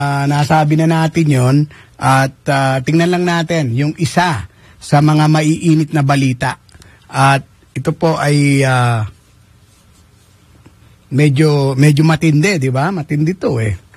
nasabi na natin yon at tingnan lang natin yung isa sa mga maiinit na balita. At ito po ay medyo matindi, di ba? Matindi to eh.